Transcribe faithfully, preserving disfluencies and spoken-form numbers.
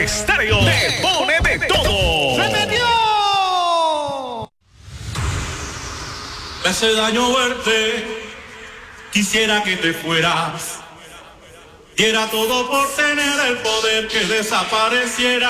Estéreo te pone de todo. ¡Se metió! Me hace daño verte, quisiera que te fueras. Diera todo por tener el poder que desapareciera.